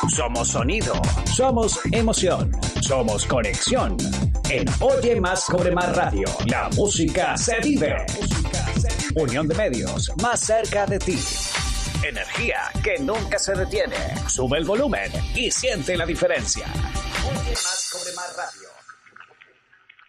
somos sonido, somos emoción, somos conexión. En Oye Más Cobre Más Radio, la música se vive. Unión de medios, más cerca de ti. Energía que nunca se detiene. Sube el volumen y siente la diferencia. Oye Más Cobre Más Radio.